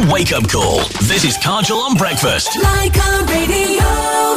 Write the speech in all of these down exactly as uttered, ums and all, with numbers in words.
wake-up call. This is Kajal on Breakfast. Laika Radio.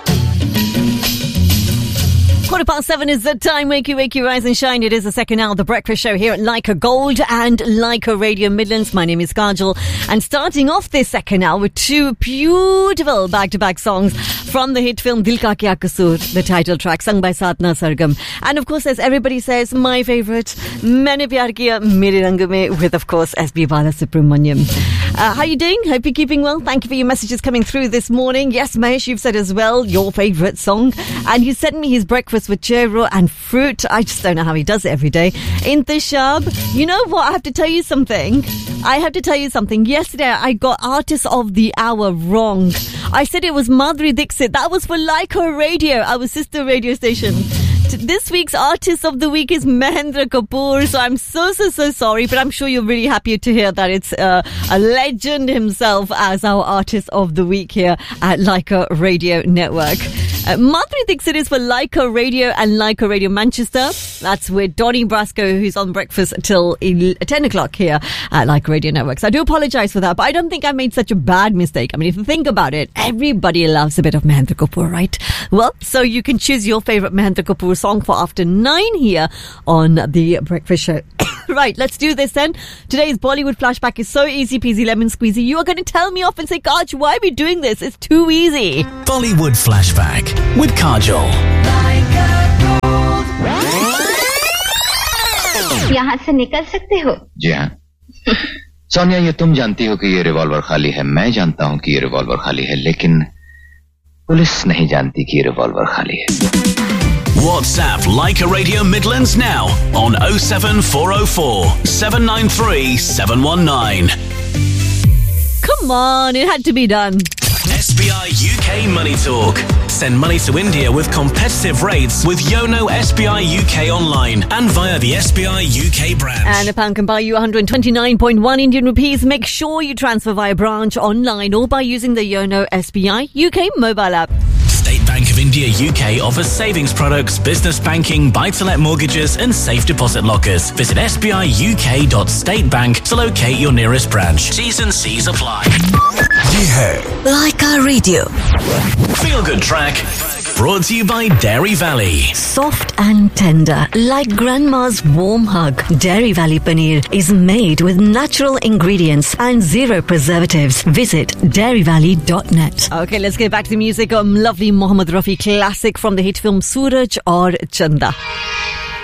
Quarter past seven is the time. Wake you, wake you, rise and shine. It is the second hour of the breakfast show here at Laika Gold and Laika Radio Midlands. My name is Kajal. And starting off this second hour with two beautiful back-to-back songs from the hit film Dil Ka Kya Kasoor, the title track sung by Sadhna Sargam. And of course, as everybody says, my favourite, Maine Pyar Kiya Mere Rang Mein, with of course S B Balasubramaniam. Uh, how are you doing? Hope you're keeping well. Thank you for your messages coming through this morning. Yes, Mahesh, you've said as well your favourite song. And you sent me his breakfast with churro and fruit. I just don't know how he does it every day. Intishab, you know what? I have to tell you something. I have to tell you something. Yesterday, I got Artist of the Hour wrong. I said it was Madhuri Dixit. That was for Laika Radio, our sister radio station. This week's Artist of the Week is Mahendra Kapoor. So I'm so, so, so sorry. But I'm sure you're really happy to hear that it's uh, a legend himself as our Artist of the Week here at Laika Radio Network. Uh, Madhuri Dixit is for Laika Radio and Laika Radio Manchester. That's with Donny Brasco, who's on breakfast till ten o'clock here at Laika Radio Network. So I do apologise for that, but I don't think I made such a bad mistake. I mean, if you think about it, everybody loves a bit of Mahendra Kapoor, right? Well, so you can choose your favourite Mahendra Kapoor song for after nine here on the breakfast show. Right, let's do this then. Today's Bollywood flashback is so easy peasy lemon squeezy. You are going to tell me off and say, Kaj, why are we doing this? It's too easy. Bollywood flashback with Kajal. यहाँ से निकल सकते हो? जी हाँ। सोनिया, ये तुम जानती हो कि ये रिवॉल्वर खाली है, मैं जानता हूँ कि ये रिवॉल्वर खाली है, लेकिन पुलिस नहीं जानती कि ये रिवॉल्वर खाली है। WhatsApp Laika Radio Midlands now on oh seven four oh four, seven nine three, seven one nine. Come on, it had to be done. S B I U K Money Talk. Send money to India with competitive rates with Yono S B I U K online and via the S B I U K branch. And a pound can buy you one hundred twenty-nine point one Indian rupees. Make sure you transfer via branch, online or by using the Yono S B I U K mobile app. State Bank of India U K offers savings products, business banking, buy-to-let mortgages and safe deposit lockers. Visit s b i u k dot state bank to locate your nearest branch. T's and C's apply. Ye hai Laika Radio. Feel Good Track. Brought to you by Dairy Valley. Soft and tender, like grandma's warm hug. Dairy Valley Paneer is made with natural ingredients and zero preservatives. Visit dairy valley dot net. Okay, let's get back to the music. Um, lovely Mohammed Rafi classic from the hit film Suraj aur Chanda.